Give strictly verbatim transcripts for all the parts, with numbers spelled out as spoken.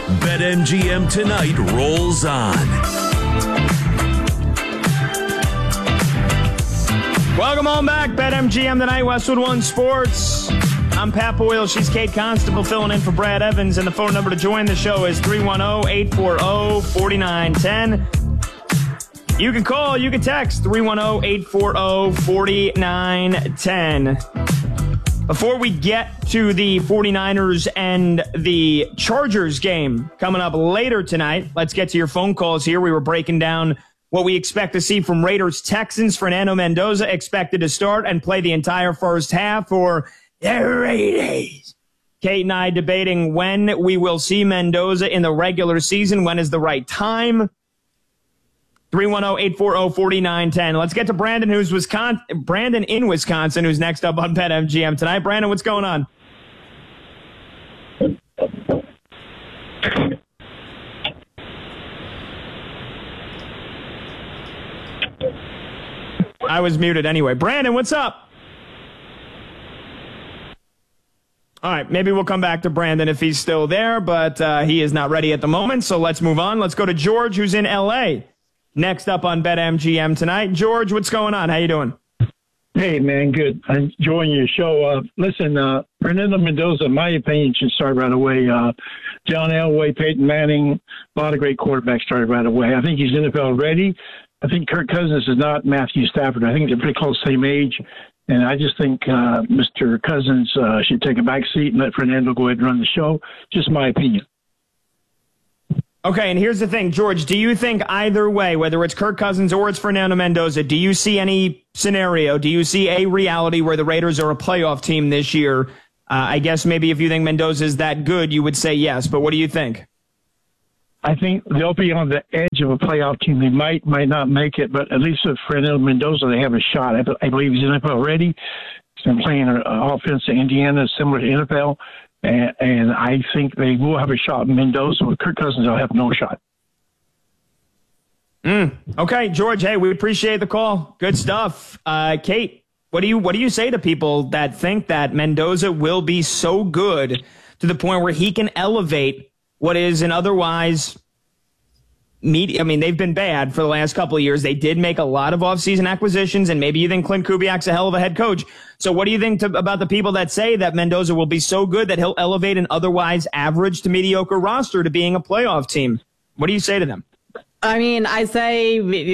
BetMGM Tonight rolls on. Welcome on back. BetMGM Tonight, Westwood One Sports. I'm Pat Boyle. She's Kate Constable filling in for Brad Evans. And the phone number to join the show is three one zero, eight four zero, four nine one zero. You can call, you can text three one zero, eight four zero, four nine one zero. Before we get to the 49ers and the Chargers game coming up later tonight, let's get to your phone calls here. We were breaking down what we expect to see from Raiders-Texans. Fernando Mendoza expected to start and play the entire first half for the Raiders. Kate and I debating when we will see Mendoza in the regular season. When is the right time? three one zero, eight four zero, four nine one zero. Let's get to Brandon, who's Wisconsin, Brandon in Wisconsin, who's next up on BetMGM tonight. Brandon, what's going on? I was muted anyway. Brandon, what's up? All right, maybe we'll come back to Brandon if he's still there, but uh, he is not ready at the moment, so let's move on. Let's go to George, who's in L A Next up on BetMGM tonight. George, what's going on? How you doing? Hey, man, good. I'm enjoying your show. Uh, listen, uh, Fernando Mendoza, in my opinion, should start right away. Uh, John Elway, Peyton Manning, a lot of great quarterbacks started right away. I think he's N F L ready. I think Kirk Cousins is not Matthew Stafford. I think they're pretty close, same age. And I just think uh, Mister Cousins uh, should take a back seat and let Fernando go ahead and run the show. Just my opinion. Okay, and here's the thing, George. Do you think either way, whether it's Kirk Cousins or it's Fernando Mendoza, do you see any scenario, do you see a reality where the Raiders are a playoff team this year? Uh, I guess maybe if you think Mendoza is that good, you would say yes. But what do you think? I think they'll be on the edge of a playoff team. They might, might not make it, but at least with Fernando Mendoza, they have a shot. I, I believe he's N F L ready. He's been playing uh, offense in Indiana, similar to N F L. And, and I think they will have a shot in Mendoza. With Kirk Cousins, they'll have no shot. Mm, okay, George, hey, we appreciate the call. Good stuff. Uh, Kate, what do you what do you say to people that think that Mendoza will be so good to the point where he can elevate what is an otherwise media? I mean, they've been bad for the last couple of years. They did make a lot of offseason acquisitions, and maybe you think Clint Kubiak's a hell of a head coach. So what do you think to, about the people that say that Mendoza will be so good that he'll elevate an otherwise average to mediocre roster to being a playoff team? What do you say to them? I mean, I say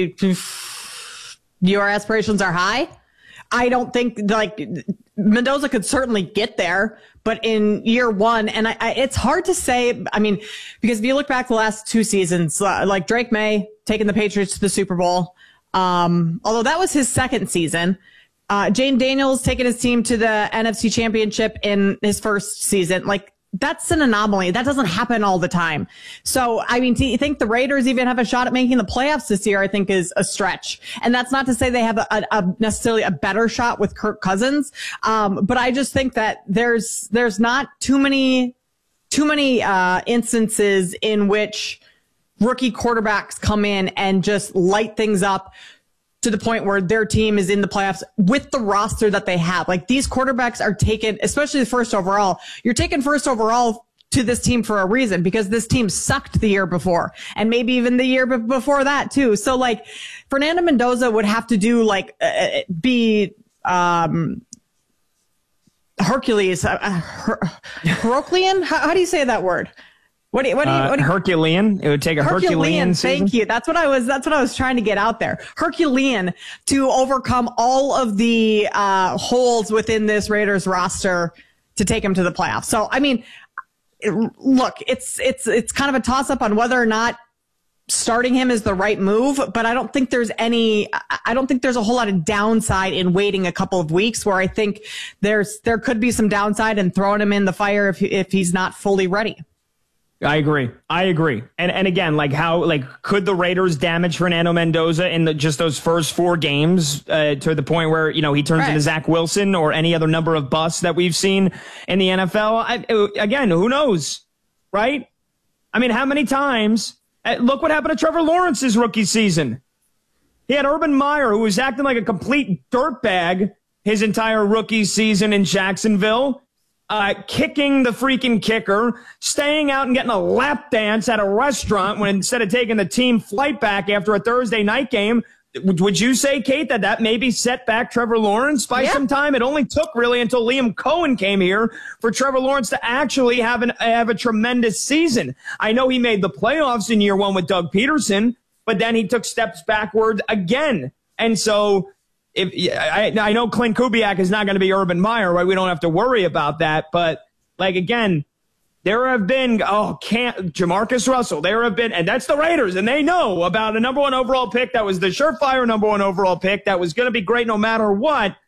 your aspirations are high. I don't think, like, Mendoza could certainly get there, but in year one, and I, I, it's hard to say, I mean, because if you look back the last two seasons, uh, like Drake May taking the Patriots to the Super Bowl, um, although that was his second season, uh, Jane Daniels taking his team to the N F C Championship in his first season, like, that's an anomaly. That doesn't happen all the time. So, I mean, do you think the Raiders even have a shot at making the playoffs this year? I think is a stretch. And that's not to say they have a, a, a necessarily a better shot with Kirk Cousins. Um, but I just think that there's, there's not too many, too many, uh, instances in which rookie quarterbacks come in and just light things up to the point where their team is in the playoffs with the roster that they have. Like, these quarterbacks are taken, especially the first overall. You're taken first overall to this team for a reason, because this team sucked the year before, and maybe even the year before that too. So, like, Fernando Mendoza would have to do like uh, be um, Hercules, uh, Her- Herculean. How, how do you say that word? What do you, what do you, what do you, uh, Herculean. It would take a Herculean, Herculean season. Thank you. That's what I was, that's what I was trying to get out there. Herculean to overcome all of the, uh, holes within this Raiders roster to take him to the playoffs. So, I mean, it, look, it's, it's, it's kind of a toss up on whether or not starting him is the right move, but I don't think there's any, I don't think there's a whole lot of downside in waiting a couple of weeks, where I think there's, there could be some downside in throwing him in the fire if, if he's not fully ready. I agree. I agree. And and again, like how like could the Raiders damage Fernando Mendoza in the, just those first four games uh, to the point where, you know, he turns right. into Zach Wilson or any other number of busts that we've seen in the N F L? I, again, who knows, right? I mean, how many times? Look what happened to Trevor Lawrence's rookie season. He had Urban Meyer, who was acting like a complete dirtbag his entire rookie season in Jacksonville. uh, kicking the freaking kicker, staying out and getting a lap dance at a restaurant when instead of taking the team flight back after a Thursday night game. Would you say, Kate, that that maybe set back Trevor Lawrence by yeah. some time? It only took really until Liam Cohen came here for Trevor Lawrence to actually have an have a tremendous season. I know he made the playoffs in year one with Doug Peterson, but then he took steps backward again. And so if I, I know Clint Kubiak is not going to be Urban Meyer, right? We don't have to worry about that. But, like, again, there have been, oh, can't, Jamarcus Russell, there have been, and that's the Raiders, and they know about a number one overall pick that was the surefire number one overall pick that was going to be great no matter what.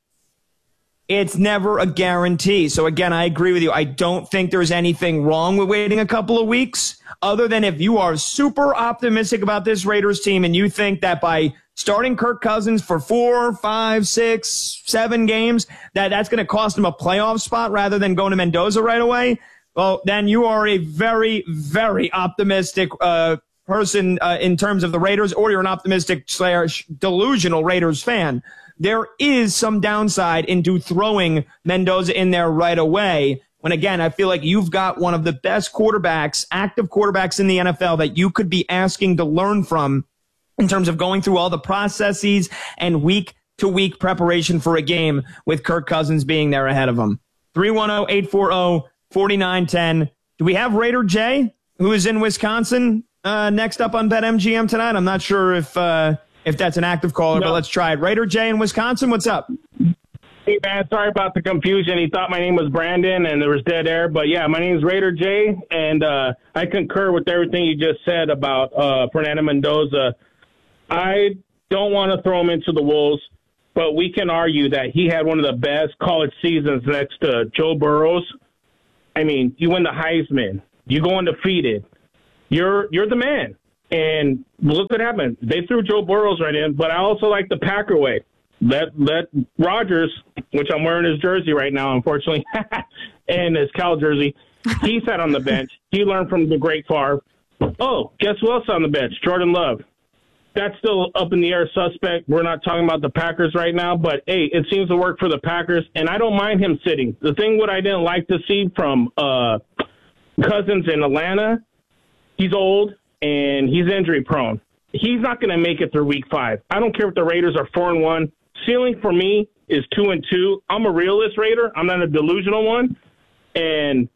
It's never a guarantee. So, again, I agree with you. I don't think there's anything wrong with waiting a couple of weeks, other than if you are super optimistic about this Raiders team and you think that by starting Kirk Cousins for four, five, six, seven games, that that's going to cost him a playoff spot rather than going to Mendoza right away. Well, then you are a very, very optimistic uh, person uh, in terms of the Raiders, or you're an optimistic slash delusional Raiders fan. There is some downside into throwing Mendoza in there right away. When, again, I feel like you've got one of the best quarterbacks, active quarterbacks in the N F L that you could be asking to learn from in terms of going through all the processes and week-to-week preparation for a game with Kirk Cousins being there ahead of him. three one zero, eight four zero, four nine one zero. Do we have Raider Jay, who is in Wisconsin, uh, next up on BetMGM tonight? I'm not sure if uh, if that's an active caller, no. But let's try it. Raider Jay in Wisconsin, what's up? Hey, man, sorry about the confusion. He thought my name was Brandon, and there was dead air. But, yeah, my name is Raider Jay, and uh, I concur with everything you just said about uh, Fernando Mendoza. I don't want to throw him into the wolves, but we can argue that he had one of the best college seasons next to Joe Burrows. I mean, you win the Heisman. You go undefeated. You're you're the man. And look what happened. They threw Joe Burrows right in, but I also like the Packer way. Let let Rodgers, which I'm wearing his jersey right now, unfortunately, and his Cal jersey, he sat on the bench. He learned from the great Favre. Oh, guess who else on the bench? Jordan Love. That's still up in the air suspect. We're not talking about the Packers right now, but, hey, it seems to work for the Packers, and I don't mind him sitting. The thing what I didn't like to see from uh, Cousins in Atlanta, he's old, and he's injury-prone. He's not going to make it through week five. I don't care if the Raiders are four and one. Ceiling for me is two and two. I'm a realist Raider. I'm not a delusional one, and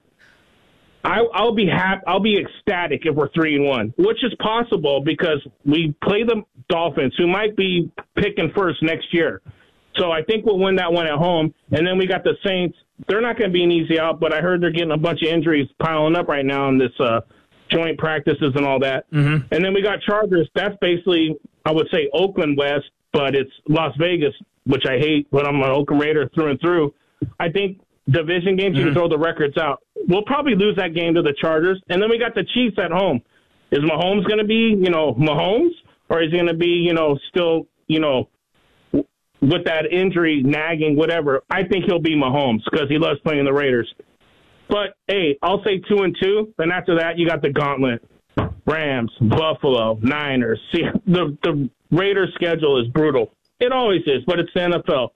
I, I'll be happy. I'll be ecstatic if we're three and one, which is possible because we play the Dolphins, who might be picking first next year. So I think we'll win that one at home. And then we got the Saints. They're not going to be an easy out, but I heard they're getting a bunch of injuries piling up right now in this uh, joint practices and all that. Mm-hmm. And then we got Chargers. That's basically, I would say, Oakland West, but it's Las Vegas, which I hate, but I'm an Oakland Raider through and through. I think division games, mm-hmm. you can throw the records out. We'll probably lose that game to the Chargers. And then we got the Chiefs at home. Is Mahomes going to be, you know, Mahomes? Or is he going to be, you know, still, you know, w- with that injury, nagging, whatever? I think he'll be Mahomes because he loves playing the Raiders. But, hey, I'll say two and two. Then after that, you got the gauntlet. Rams, Buffalo, Niners. See, the, the Raiders' schedule is brutal. It always is, but it's the N F L.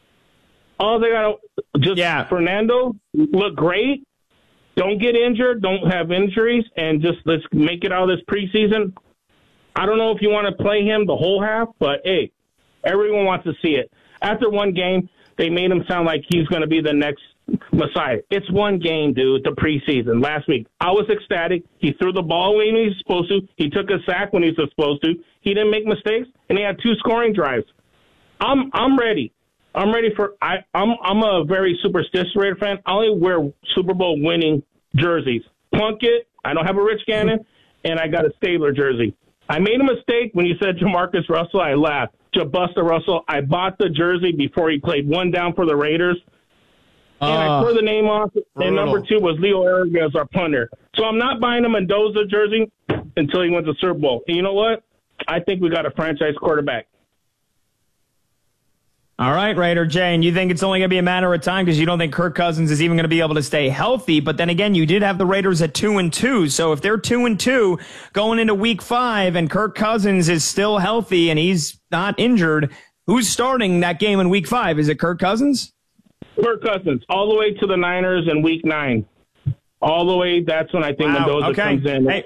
All they got to just yeah. Fernando look great. Don't get injured. Don't have injuries, and just let's make it out of this preseason. I don't know if you want to play him the whole half, but hey, everyone wants to see it. After one game, they made him sound like he's going to be the next Messiah. It's one game, dude. The preseason last week, I was ecstatic. He threw the ball when he was supposed to. He took a sack when he was supposed to. He didn't make mistakes, and he had two scoring drives. I'm I'm ready. I'm ready for I, I'm I'm a very superstitious Raider fan. I only wear Super Bowl winning jerseys. Plunkett, I don't have a Rich Gannon, and I got a Stabler jersey. I made a mistake when you said Jamarcus Russell. I laughed. Jabusta Russell, I bought the jersey before he played one down for the Raiders. And uh, I tore the name off. Brutal. And number two was Leo Ariga as our punter. So I'm not buying a Mendoza jersey until he wins the Super Bowl. And you know what? I think we got a franchise quarterback. All right, Raider Jay, and you think it's only going to be a matter of time because you don't think Kirk Cousins is even going to be able to stay healthy. But then again, you did have the Raiders at two and two. So if they're two and two going into week five and Kirk Cousins is still healthy and he's not injured, who's starting that game in week five? Is it Kirk Cousins? Kirk Cousins, all the way to the Niners in week nine. All the way, that's when I think Wow, Mendoza okay. comes in. Hey.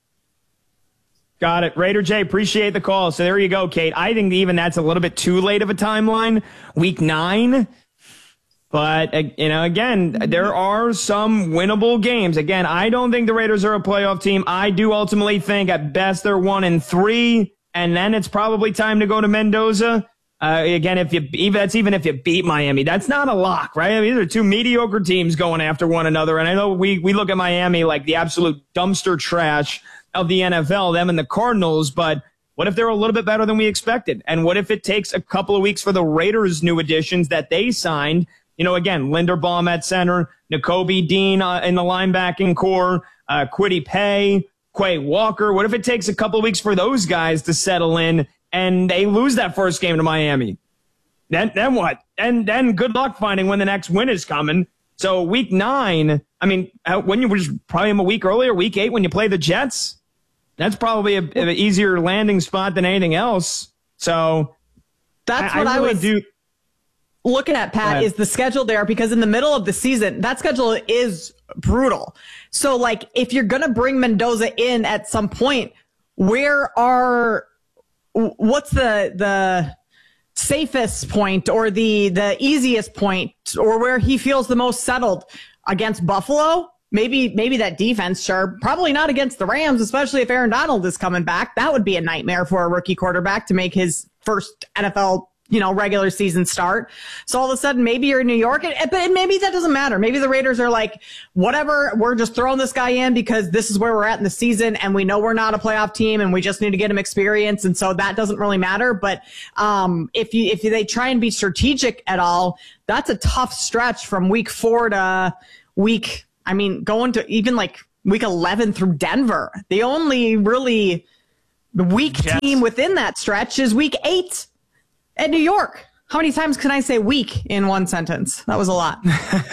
Got it. Raider J, appreciate the call. So there you go, Kate. I think even that's a little bit too late of a timeline. Week nine. But, uh, you know, again, there are some winnable games. Again, I don't think the Raiders are a playoff team. I do ultimately think at best they're one and three, and then it's probably time to go to Mendoza. Uh, again, if you even that's even if you beat Miami, that's not a lock, right? I mean, these are two mediocre teams going after one another. And I know we, we look at Miami like the absolute dumpster trash of the N F L, them and the Cardinals, but what if they're a little bit better than we expected? And what if it takes a couple of weeks for the Raiders' new additions that they signed? You know, again, Linderbaum at center, Nakobe Dean uh, in the linebacking core, uh, Kwity Paye, Quay Walker. What if it takes a couple of weeks for those guys to settle in and they lose that first game to Miami? Then, then what? And then good luck finding when the next win is coming. So week nine, I mean, when you were just probably a week earlier, week eight, when you play the Jets, that's probably a, an easier landing spot than anything else. So that's I, what I, I, really was do. looking at, Pat, is the schedule there, because in the middle of the season, that schedule is brutal. So, like, if you're going to bring Mendoza in at some point, where are, what's the, the safest point or the, the easiest point, or where he feels the most settled? Against Buffalo? Maybe, maybe that defense, sure. Probably not against the Rams, especially if Aaron Donald is coming back. That would be a nightmare for a rookie quarterback to make his first N F L, you know, regular season start. So all of a sudden, maybe you're in New York, but maybe that doesn't matter. Maybe the Raiders are like, whatever, we're just throwing this guy in because this is where we're at in the season, and we know we're not a playoff team, and we just need to get him experience, and so that doesn't really matter. But um, if you if they try and be strategic at all, that's a tough stretch from week four to week. I mean, going to even like week eleven through Denver. The only really weak Yes. team within that stretch is week eight at New York. How many times can I say weak in one sentence? That was a lot.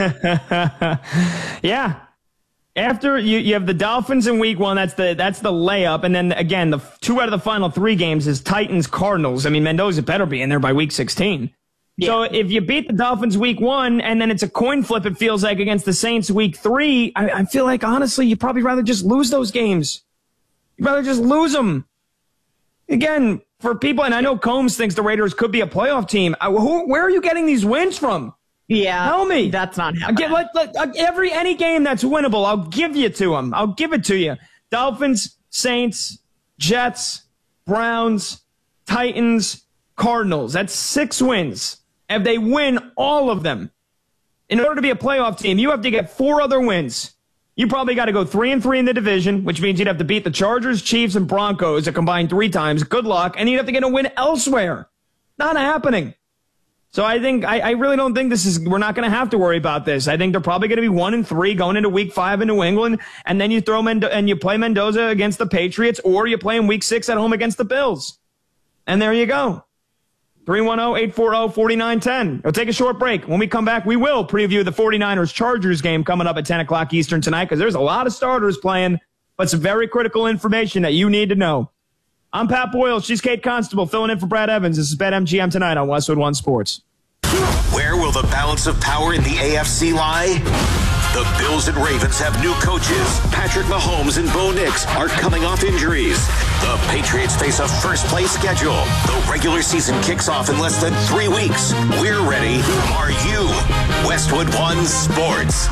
Yeah. After you, you have the Dolphins in week one, that's the that's the layup. And then again, the two out of the final three games is Titans, Cardinals. I mean, Mendoza better be in there by week sixteen. Yeah. So if you beat the Dolphins week one and then it's a coin flip, it feels like against the Saints week three, I, I feel like, honestly, you'd probably rather just lose those games. You'd rather just lose them. Again, for people, and I know Combs thinks the Raiders could be a playoff team. I, who, where are you getting these wins from? Yeah. Tell me. That's not happening. Get, let, let, every, any game that's winnable, I'll give you to them. I'll give it to you. Dolphins, Saints, Jets, Browns, Titans, Cardinals. That's six wins. If they win all of them, in order to be a playoff team, you have to get four other wins. You probably got to go three and three in the division, which means you'd have to beat the Chargers, Chiefs, and Broncos a combined three times. Good luck. And you'd have to get a win elsewhere. Not happening. So I think, I, I really don't think this is, we're not going to have to worry about this. I think they're probably going to be one and three going into week five in New England. And then you throw Mendo- and you play Mendoza against the Patriots, or you play in week six at home against the Bills. And there you go. three one zero, eight four zero, four nine one zero. We'll take a short break. When we come back, we will preview the 49ers Chargers game coming up at ten o'clock Eastern tonight, because there's a lot of starters playing, but some very critical information that you need to know. I'm Pat Boyle. She's Kate Constable, filling in for Brad Evans. This is BetMGM tonight on Westwood One Sports. Where will the balance of power in the A F C lie? The Bills and Ravens have new coaches. Patrick Mahomes and Bo Nix are coming off injuries. The Patriots face a first-place schedule. The regular season kicks off in less than three weeks. We're ready. Are you? Westwood One Sports.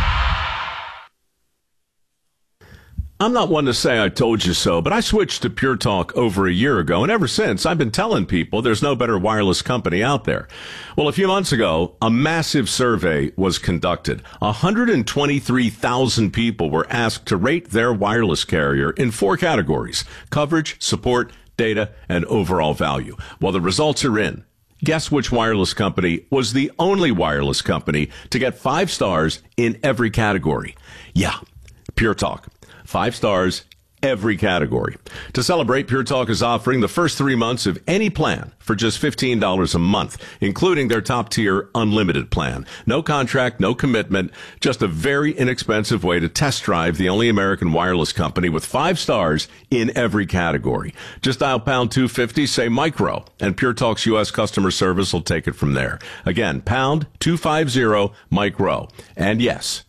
I'm not one to say I told you so, but I switched to Pure Talk over a year ago, and ever since, I've been telling people there's no better wireless company out there. Well, a few months ago, a massive survey was conducted. one hundred twenty-three thousand people were asked to rate their wireless carrier in four categories: coverage, support, data, and overall value. Well, the results are in. Guess which wireless company was the only wireless company to get five stars in every category? Yeah, Pure Talk. Five stars every category. To celebrate, Pure Talk is offering the first three months of any plan for just fifteen dollars a month, including their top-tier unlimited plan. No contract, no commitment, just a very inexpensive way to test drive the only American wireless company with five stars in every category. Just dial pound two fifty, say micro, and Pure Talk's U S customer service will take it from there. Again, pound two fifty, micro. And yes,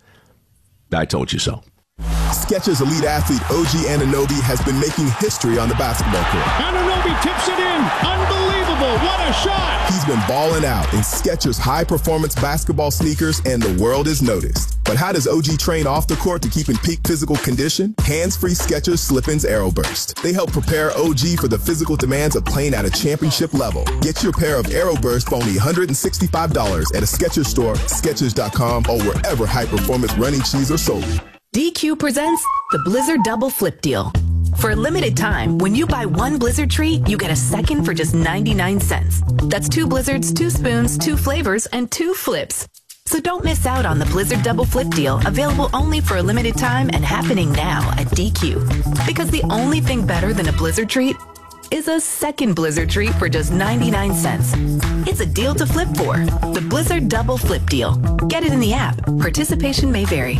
I told you so. Skechers elite athlete O G Anunoby has been making history on the basketball court. Anunoby tips it in. Unbelievable. What a shot. He's been balling out in Skechers high-performance basketball sneakers, and the world has noticed. But how does O G train off the court to keep in peak physical condition? Hands-free Skechers Slip-ins Aeroburst. They help prepare O G for the physical demands of playing at a championship level. Get your pair of Aeroburst for only one hundred sixty-five dollars at a Skechers store, Skechers dot com, or wherever high-performance running shoes are sold. D Q presents the Blizzard Double Flip Deal. For a limited time, when you buy one Blizzard treat, you get a second for just ninety-nine cents. That's two Blizzards, two spoons, two flavors, and two flips. So don't miss out on the Blizzard Double Flip Deal, available only for a limited time and happening now at D Q. Because the only thing better than a Blizzard treat is a second Blizzard treat for just ninety-nine cents. It's a deal to flip for. The Blizzard Double Flip Deal. Get it in the app. Participation may vary.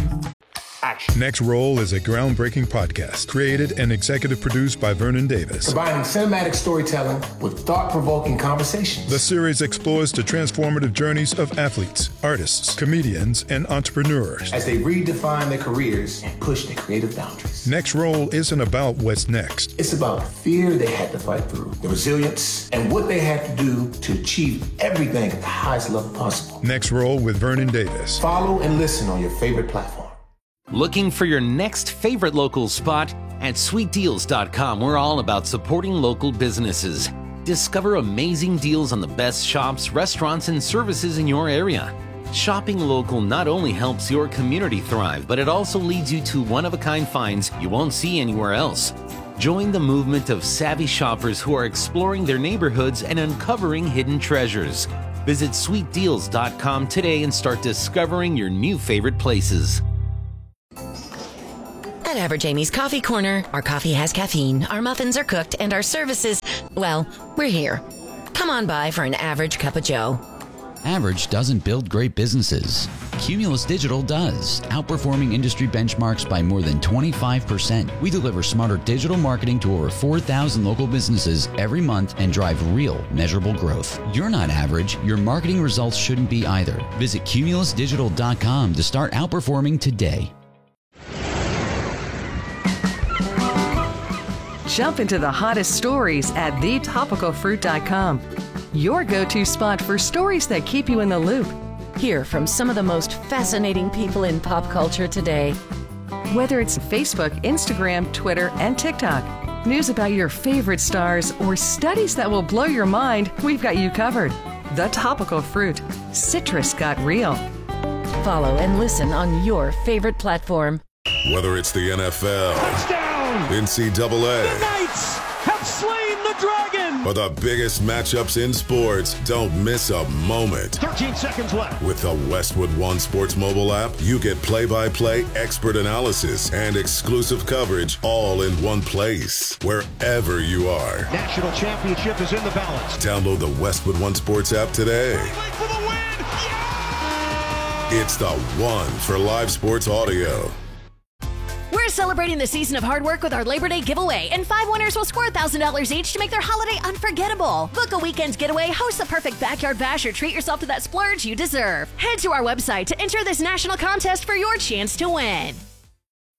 Next Roll is a groundbreaking podcast created and executive produced by Vernon Davis. Combining cinematic storytelling with thought-provoking conversations. The series explores the transformative journeys of athletes, artists, comedians, and entrepreneurs as they redefine their careers and push their creative boundaries. Next Roll isn't about what's next. It's about the fear they had to fight through, the resilience, and what they had to do to achieve everything at the highest level possible. Next Roll with Vernon Davis. Follow and listen on your favorite platform. Looking for your next favorite local spot? At sweet deals dot com, we're all about supporting local businesses. Discover amazing deals on the best shops, restaurants, and services in your area. Shopping local not only helps your community thrive, but it also leads you to one-of-a-kind finds you won't see anywhere else. Join the movement of savvy shoppers who are exploring their neighborhoods and uncovering hidden treasures. Visit sweet deals dot com today and start discovering your new favorite places. At Average Amy's Coffee Corner, our coffee has caffeine, our muffins are cooked, and our services, well, we're here. Come on by for an average cup of joe. Average doesn't build great businesses. Cumulus Digital does, outperforming industry benchmarks by more than twenty-five percent. We deliver smarter digital marketing to over four thousand local businesses every month and drive real, measurable growth. You're not average. Your marketing results shouldn't be either. Visit cumulus digital dot com to start outperforming today. Jump into the hottest stories at the topical fruit dot com. Your go-to spot for stories that keep you in the loop. Hear from some of the most fascinating people in pop culture today. Whether it's Facebook, Instagram, Twitter, and TikTok, news about your favorite stars, or studies that will blow your mind, we've got you covered. The Topical Fruit. Citrus got real. Follow and listen on your favorite platform. Whether it's the N F L, touchdown, N C double A, the Knights have slain the dragon, or the biggest matchups in sports, don't miss a moment. thirteen seconds left. With the Westwood One Sports mobile app, you get play-by-play, expert analysis, and exclusive coverage all in one place, wherever you are. National championship is in the balance. Download the Westwood One Sports app today. For the win. Yeah! It's the one for live sports audio. We're celebrating the season of hard work with our Labor Day giveaway, and five winners will score one thousand dollars each to make their holiday unforgettable. Book a weekend's getaway, host the perfect backyard bash, or treat yourself to that splurge you deserve. Head to our website to enter this national contest for your chance to win.